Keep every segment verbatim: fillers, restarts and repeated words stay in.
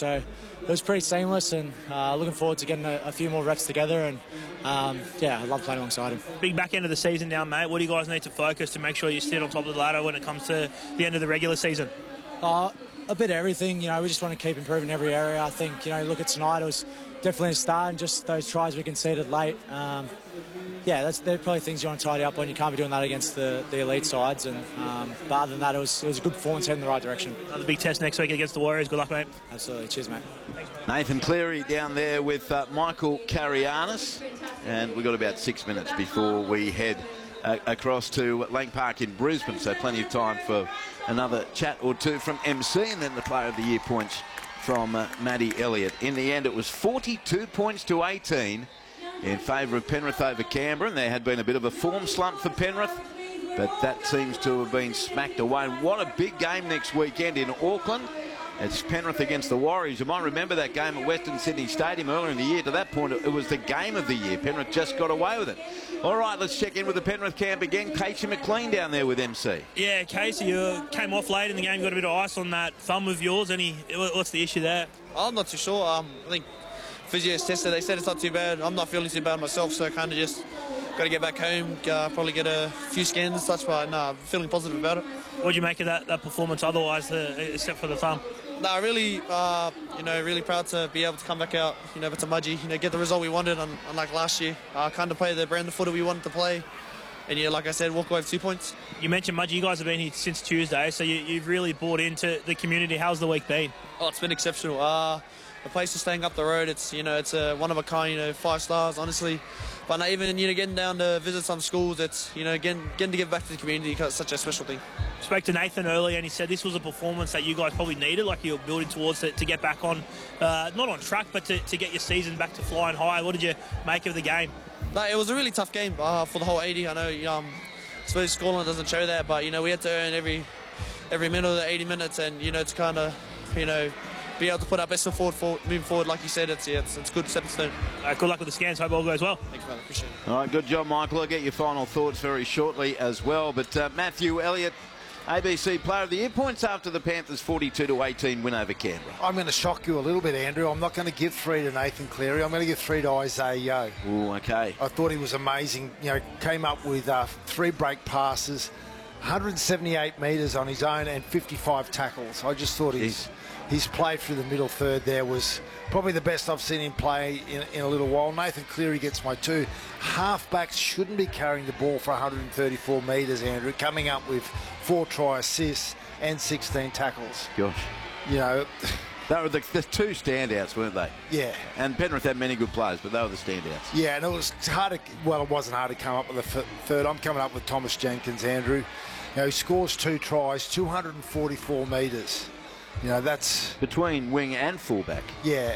So it was pretty seamless, and uh, looking forward to getting a, a few more reps together. And um, yeah, I love playing alongside him. Big back end of the season now, mate. What do you guys need to focus to make sure you sit on top of the ladder when it comes to the end of the regular season? Uh, a bit of everything. You know, we just want to keep improving every area. I think, you know, look at tonight, it was definitely a start, and just those tries we conceded late. Um, yeah, that's they're probably things you want to tidy up on. You can't be doing that against the, the elite sides. And um, but other than that, it was it was a good performance, heading in the right direction. Another big test next week against the Warriors. Good luck, mate. Absolutely. Cheers, mate. Thanks, mate. Nathan Cleary down there with uh, Michael Karianis, and we've got about six minutes before we head uh, across to Lang Park in Brisbane, so plenty of time for another chat or two from M C, and then the Player of the Year points from uh, Maddie Elliott. In the end, it was forty-two points to eighteen in favour of Penrith over Canberra, and there had been a bit of a form slump for Penrith, but that seems to have been smacked away. What a big game next weekend in Auckland. It's Penrith against the Warriors. You might remember that game at Western Sydney Stadium earlier in the year. To that point, it was the game of the year. Penrith just got away with it. All right, let's check in with the Penrith camp again. Casey McLean down there with M C. Yeah, Casey, you came off late in the game, got a bit of ice on that thumb of yours. Any, what's the issue there? I'm not too sure. Um, I think physios tested. They said it's not too bad. I'm not feeling too bad myself, so I kind of just got to get back home, uh, probably get a few scans and such, but no, I'm feeling positive about it. What did you make of that, that performance otherwise, uh, except for the thumb? No, really, uh, you know, really proud to be able to come back out, you know, to Mudgee, you know, get the result we wanted, on, unlike last year. Uh, kind of play the brand of footy we wanted to play, and yeah, like I said, walk away with two points. You mentioned Mudgee, you guys have been here since Tuesday, so you, you've really bought into the community. How's the week been? Oh, it's been exceptional. Uh, the place is staying up the road. It's, you know, it's a one of a kind, you know, five stars, honestly. But not even, you know, getting down to visit some schools, it's, you know, getting, getting to give back to the community because it's such a special thing. Spoke to Nathan earlier, and he said this was a performance that you guys probably needed, like you were building towards to, to get back on, uh, not on track, but to, to get your season back to flying high. What did you make of the game? No, it was a really tough game uh, for the whole eighty. I know, um, I suppose scoreline doesn't show that, but, you know, we had to earn every every minute of the eighty minutes, and, you know, to kind of, you know, be able to put our best foot forward, for, moving forward, like you said, it's yeah, it's, it's good stepping stone. Uh, good luck with the scans. Hope all goes well. Thanks, man. Appreciate it. All right, good job, Michael. I'll get your final thoughts very shortly as well. But uh, Matthew Elliott, A B C Player of the Year points after the Panthers' forty-two to eighteen win over Canberra. I'm going to shock you a little bit, Andrew. I'm not going to give three to Nathan Cleary. I'm going to give three to Isaiah Yeo. Ooh, okay. I thought he was amazing. You know, came up with uh, three break passes, one hundred seventy-eight metres on his own, and fifty-five tackles. I just thought he's. His play through the middle third there was probably the best I've seen him play in, in a little while. Nathan Cleary gets my two. Halfbacks shouldn't be carrying the ball for one hundred thirty-four metres, Andrew, coming up with four try assists and sixteen tackles. Gosh. You know. They were the, the two standouts, weren't they? Yeah. And Penrith had many good players, but they were the standouts. Yeah, and it was hard to, well, it wasn't hard to come up with a third. I'm coming up with Thomas Jenkins, Andrew. You know, he scores two tries, two hundred forty-four metres. You know, that's... Between wing and fullback. Yeah,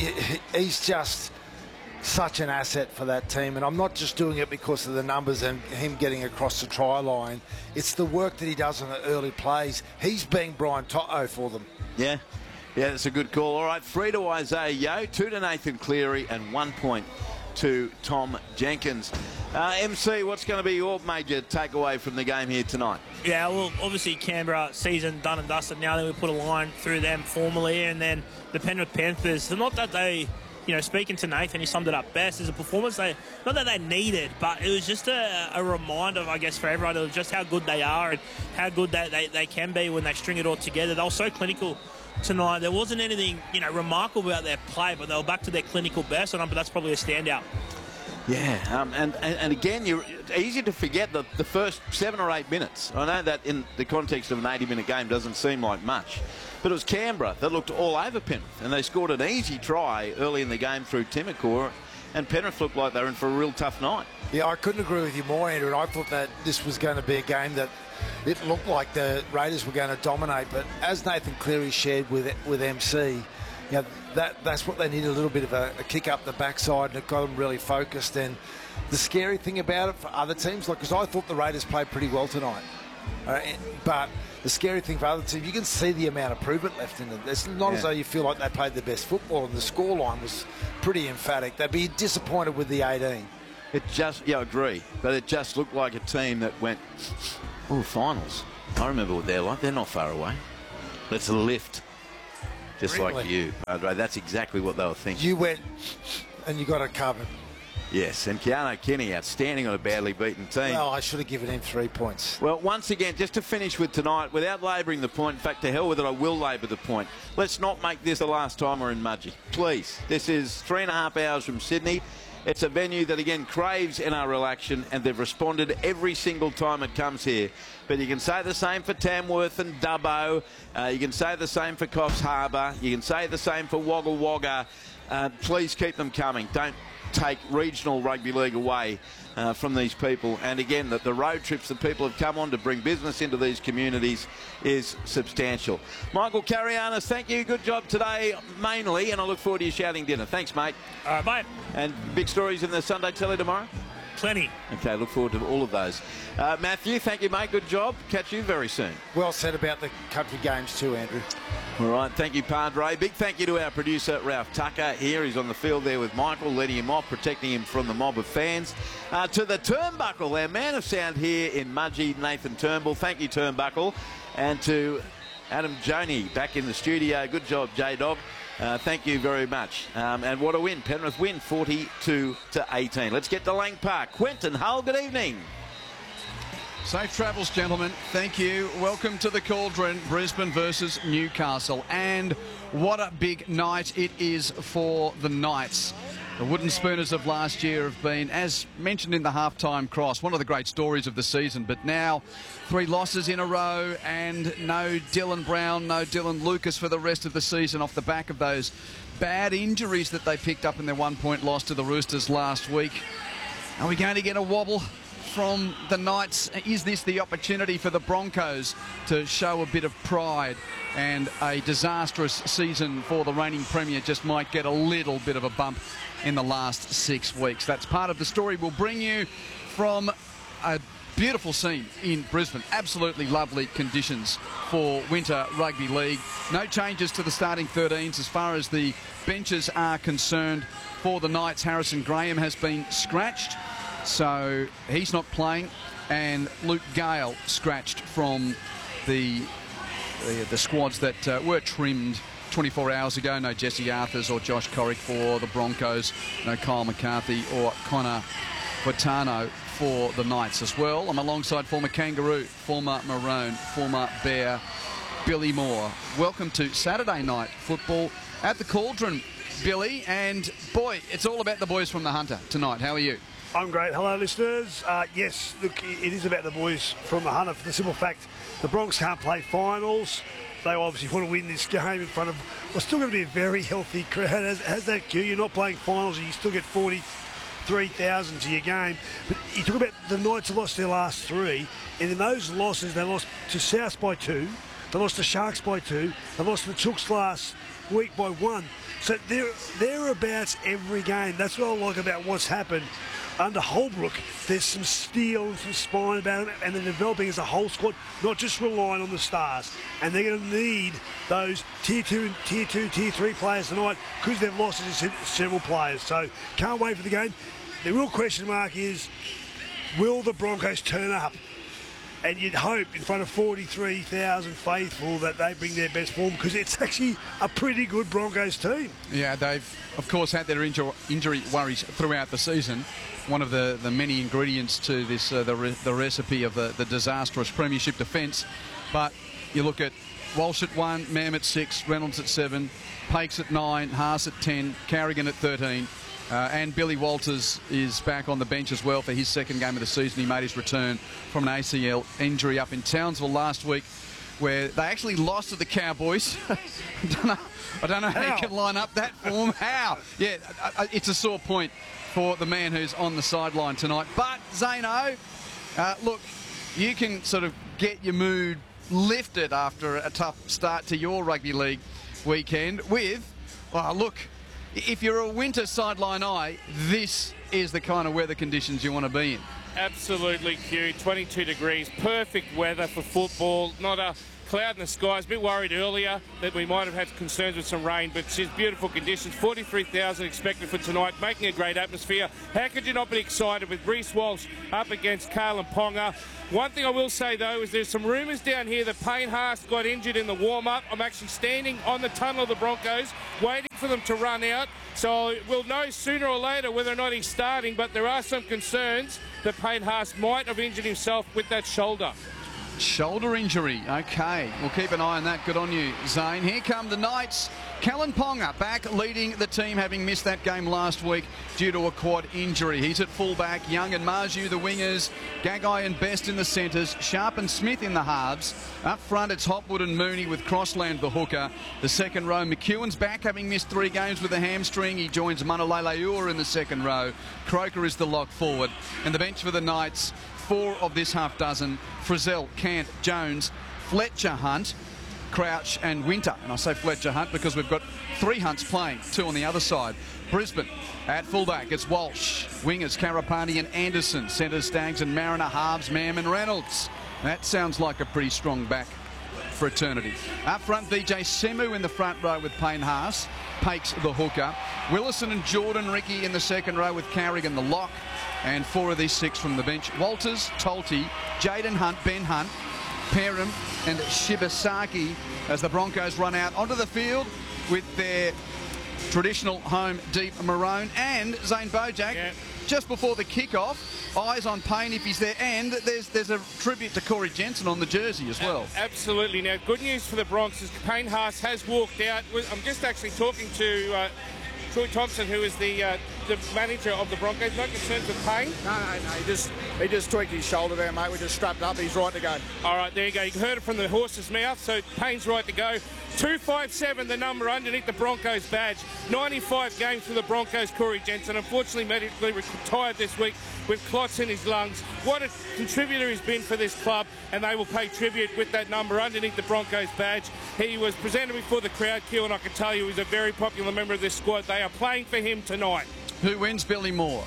he's just such an asset for that team. And I'm not just doing it because of the numbers and him getting across the try line. It's the work that he does on the early plays. He's being Brian Toto for them. Yeah, yeah, that's a good call. All right, three to Isaiah Yeo, two to Nathan Cleary, and one point to Tom Jenkins. Uh, M C, what's going to be your major takeaway from the game here tonight? Yeah, well, obviously Canberra season done and dusted. Now that we put a line through them formally, and then the Penrith Panthers. Not that they, you know, speaking to Nathan, he summed it up best. As a performance, they not that they needed, but it was just a, a reminder, I guess, for everyone of just how good they are and how good they, they, they can be when they string it all together. They were so clinical tonight. There wasn't anything, you know, remarkable about their play, but they were back to their clinical best, and but that's probably a standout. Yeah, um, and, and, and again, you're, it's easy to forget the, the first seven or eight minutes. I know that in the context of an eighty-minute game doesn't seem like much, but it was Canberra that looked all over Penrith, and they scored an easy try early in the game through Timokor, and Penrith looked like they were in for a real tough night. Yeah, I couldn't agree with you more, Andrew, and I thought that this was going to be a game that it looked like the Raiders were going to dominate, but as Nathan Cleary shared with with M C, you know, that, that's what they need, a little bit of a, a kick up the backside, and it got them really focused. And the scary thing about it for other teams, like, because I thought the Raiders played pretty well tonight, uh, but the scary thing for other teams, you can see the amount of improvement left in them. It's not yeah. as though you feel like they played the best football, and the scoreline was pretty emphatic. They'd be disappointed with the eighteen. It just, yeah, I agree, but it just looked like a team that went, oh, finals. I remember what they're like. They're not far away. Let's lift. just Really? like you, Padre. That's exactly what they were thinking. You went and you got it covered. Yes, and Keanu Kenny, outstanding on a badly beaten team. Well, I should have given him three points. Well, once again, just to finish with tonight, without labouring the point, in fact, to hell with it, I will labour the point. Let's not make this the last time we're in Mudgee. Please. This is three and a half hours from Sydney. It's a venue that, again, craves N R L action, and they've responded every single time it comes here. But you can say the same for Tamworth and Dubbo. Uh, you can say the same for Coffs Harbour. You can say the same for Wagga Wagga. Uh, please keep them coming. Don't take regional rugby league away uh, from these people. And again, that the road trips that people have come on to bring business into these communities is substantial. Michael Carianis, thank you. Good job today, mainly, and I look forward to your shouting dinner. Thanks, mate. All right, mate. And big stories in the Sunday Telly tomorrow? Plenty. Okay, look forward to all of those. Uh, Matthew, thank you, mate. Good job. Catch you very soon. Well said about the country games too, Andrew. All right, thank you, Padre. Big thank you to our producer, Ralph Tucker, here. He's on the field there with Michael, leading him off, protecting him from the mob of fans. Uh, to the Turnbuckle, our man of sound here in Mudgee, Nathan Turnbull. Thank you, Turnbuckle. And to Adam Joney back in the studio. Good job, J-Dog. Uh, thank you very much. Um, and what a win. Penrith win forty-two to eighteen. Let's get to Lang Park. Quentin Hull, good evening. Safe travels, gentlemen. Thank you. Welcome to the Cauldron, Brisbane versus Newcastle. And what a big night it is for the Knights. The Wooden Spooners of last year have been, as mentioned in the halftime cross, one of the great stories of the season. But now, three losses in a row and no Dylan Brown, no Dylan Lucas for the rest of the season off the back of those bad injuries that they picked up in their one-point loss to the Roosters last week. Are we going to get a wobble from the Knights? Is this the opportunity for the Broncos to show a bit of pride? And a disastrous season for the reigning Premier just might get a little bit of a bump in the last six weeks. That's part of the story we'll bring you from a beautiful scene in Brisbane. Absolutely lovely conditions for winter rugby league. No changes to the starting thirteens as far as the benches are concerned. For the Knights, Harrison Graham has been scratched, so he's not playing, and Luke Gale scratched from the the, the squads that uh, were trimmed twenty-four hours ago. No Jesse Arthurs or Josh Corrick for the Broncos. No Kyle McCarthy or Connor Quintano for the Knights as well. I'm alongside former Kangaroo, former Maroon, former Bear, Billy Moore. Welcome to Saturday night football at the Cauldron, Billy. And boy, it's all about the boys from the Hunter tonight. How are you? I'm great. Hello, listeners. Uh, yes, look, it is about the boys from the Hunter for the simple fact the Bronx can't play finals. They obviously want to win this game in front of what's still going to be a very healthy crowd. Has, has that queue. You're not playing finals and you still get forty-three thousand to your game. But you talk about the Knights have lost their last three, and in those losses, they lost to South by two, they lost to Sharks by two, they lost to the Chooks last week by one. So they're, they're about every game. That's what I like about what's happened. Under Holbrook, there's some steel and some spine about them, and they're developing as a whole squad, not just relying on the stars. And they're going to need those tier two, tier two, tier three players tonight because they've lost several players. So can't wait for the game. The real question mark is, will the Broncos turn up? And you'd hope in front of forty-three thousand faithful that they bring their best form, because it's actually a pretty good Broncos team. Yeah, they've, of course, had their inju injury worries throughout the season. One of the, the many ingredients to this, uh, the, re the recipe of the, the disastrous premiership defence. But you look at Walsh at one, Mam at six, Reynolds at seven, Pakes at nine, Haas at ten, Carrigan at thirteen. Uh, and Billy Walters is back on the bench as well for his second game of the season. He made his return from an A C L injury up in Townsville last week, where they actually lost to the Cowboys. I don't know, I don't know how, how you can line up that form. How? Yeah, it's a sore point for the man who's on the sideline tonight. But, Zano, uh, look, you can sort of get your mood lifted after a tough start to your rugby league weekend with, oh, look, if you're a winter sideline eye, this is the kind of weather conditions you want to be in. Absolutely, Q. twenty-two degrees, perfect weather for football. Not a cloud in the sky. I was a bit worried earlier that we might have had concerns with some rain, but it's beautiful conditions. forty-three thousand expected for tonight, making a great atmosphere. How could you not be excited with Reece Walsh up against Kalyn Ponga? One thing I will say, though, is there's some rumours down here that Payne Haas got injured in the warm-up. I'm actually standing on the tunnel of the Broncos, waiting for them to run out. So we'll know sooner or later whether or not he's starting, but there are some concerns that Payne Haas might have injured himself with that shoulder. Shoulder injury. Okay, we'll keep an eye on that. Good on you, Zane. Here come the Knights. Kalyn Ponga back leading the team, having missed that game last week due to a quad injury. He's at fullback. Young and Marju the wingers. Gagai and Best in the centres. Sharp and Smith in the halves. Up front it's Hopwood and Mooney with Crossland the hooker. The second row, McEwen's back, having missed three games with a hamstring. He joins Manaleleua in the second row. Croker is the lock forward. And the bench for the Knights, four of this half dozen: Frizzell, Cant, Jones, Fletcher, Hunt, Crouch and Winter. And I say Fletcher, Hunt because we've got three Hunts playing, two on the other side. Brisbane at fullback, it's Walsh. Wingers, Karapani and Anderson. Centres, Staggs and Mariner. Halves, Mam and Reynolds. That sounds like a pretty strong back fraternity. Up front, V J Semu in the front row with Payne Haas. Pakes the hooker. Willison and Jordan Ricky in the second row with Carrigan the lock. And four of these six from the bench: Walters, Tolte, Jaden Hunt, Ben Hunt, Perham and Shibasaki, as the Broncos run out onto the field with their traditional home deep maroon. And Zane Bojack, yeah, just before the kick-off, eyes on Payne if he's there, and there's there's a tribute to Corey Jensen on the jersey as well. Absolutely. Now, good news for the Bronx is Payne Haas has walked out. I'm just actually talking to uh, Troy Thompson, who is the uh, the manager of the Broncos. No concerns with Payne? No, no, no. He just, he just tweaked his shoulder there, mate. We just strapped up. He's right to go. All right, there you go. You heard it from the horse's mouth, so Payne's right to go. two five seven, the number underneath the Broncos badge. ninety-five games for the Broncos, Corey Jensen. Unfortunately, medically retired this week with clots in his lungs. What a contributor he's been for this club, and they will pay tribute with that number underneath the Broncos badge. He was presented before the crowd, Q, and I can tell you he's a very popular member of this squad. They are playing for him tonight. Who wins, Billy Moore?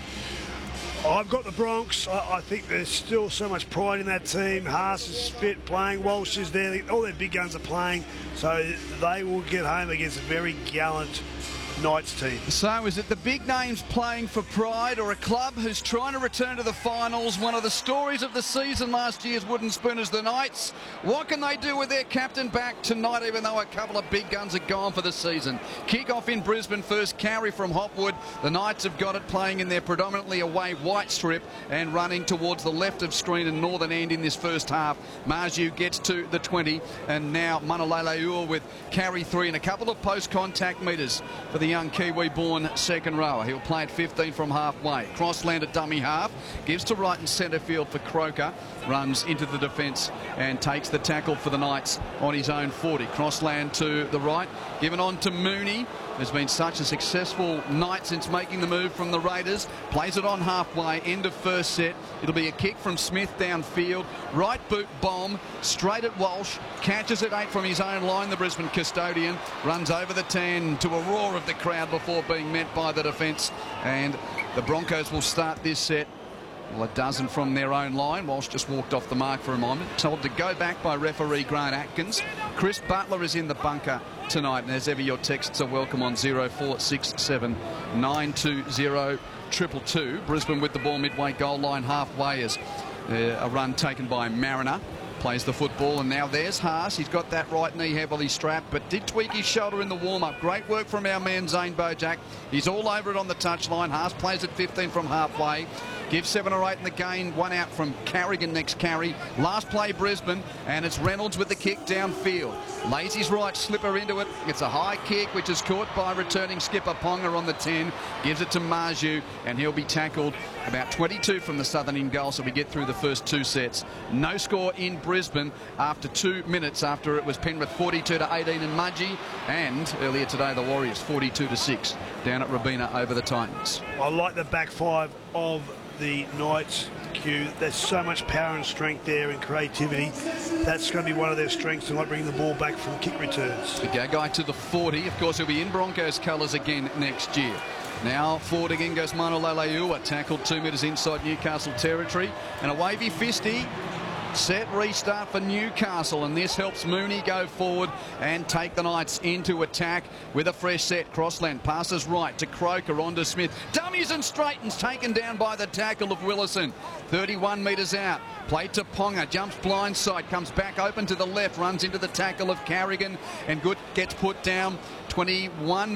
I've got the Bronx. I, I think there's still so much pride in that team. Haas is fit, playing. Walsh is there. All their big guns are playing. So they will get home against a very gallant Knights team. So is it the big names playing for pride, or a club who's trying to return to the finals? One of the stories of the season last year's Wooden Spooners, the Knights. What can they do with their captain back tonight, even though a couple of big guns are gone for the season? Kick-off in Brisbane first, carry from Hopwood. The Knights have got it, playing in their predominantly away white strip and running towards the left of screen and northern end in this first half. Marju gets to the twenty, and now Manaleleua with carry three and a couple of post-contact metres for the young Kiwi-born second rower. He'll play at fifteen from halfway. Crossland at dummy half. Gives to right and centre field for Croker. Runs into the defence and takes the tackle for the Knights on his own forty. Crossland to the right. Given on to Mooney. Has been such a successful night since making the move from the Raiders. Plays it on halfway. End of first set. It'll be a kick from Smith downfield. Right boot bomb. Straight at Walsh. Catches it eight from his own line. The Brisbane custodian runs over the ten to a roar of the crowd before being met by the defence. And the Broncos will start this set. Well, a dozen from their own line. Walsh just walked off the mark for a moment. Told to go back by referee Grant Atkins. Chris Butler is in the bunker tonight. And as ever, your texts are welcome on zero four six seven nine two zero two two two. Brisbane with the ball midway goal line halfway as uh, a run taken by Mariner. Plays the football, and now there's Haas. He's got that right knee heavily strapped, but did tweak his shoulder in the warm-up. Great work from our man Zane Bojack. He's all over it on the touchline. Haas plays at fifteen from halfway. Gives seven or eight in the gain. One out from Carrigan next carry. Last play Brisbane, and it's Reynolds with the kick downfield. Lays his right slipper into it. It's a high kick, which is caught by returning skipper Ponga on the ten. Gives it to Marju, and he'll be tackled about twenty-two from the southern end goal, so we get through the first two sets. No score in Brisbane after two minutes, after it was Penrith forty-two to eighteen in Mudgee, and earlier today the Warriors forty-two to six down at Robina over the Titans. I like the back five of the Knights, Q. There's so much power and strength there and creativity. That's going to be one of their strengths, and like bringing the ball back from kick returns. The Gagai to the forty. Of course, he'll be in Broncos colours again next year. Now forward again goes Manaleleua, tackled two metres inside Newcastle territory, and a wavy fisty Set restart for Newcastle, and this helps Mooney go forward and take the Knights into attack with a fresh set. Crossland passes right to Croker, on to Smith. Dummies and straightens, taken down by the tackle of Willison. thirty-one metres out. Play to Ponga, jumps blindside, comes back open to the left, runs into the tackle of Carrigan, and good gets put down. twenty-one